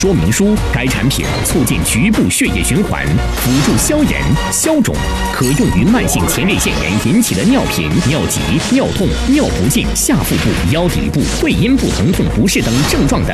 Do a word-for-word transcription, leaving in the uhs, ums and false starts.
说明书。该产品促进局部血液循环，辅助消炎、消肿，可用于慢性前列腺炎引起的尿频、尿急、尿痛、尿不尽、下腹部、腰底部、会阴部疼痛不适等症状的